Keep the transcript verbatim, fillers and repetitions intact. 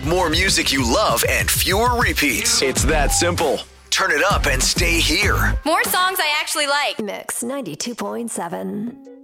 More music you love and fewer repeats. It's that simple. Turn it up and stay here. More songs I actually like. Mix ninety-two point seven.